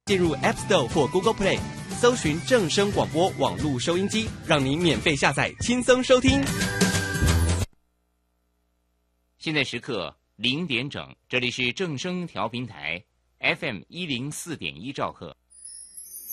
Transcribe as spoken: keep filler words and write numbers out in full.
进入 App Store 或 Google Play， 搜寻正声广播网络收音机，让你免费下载，轻松收听。 现在时刻零点整，这里是正声调频台 F M 一零四点一兆赫。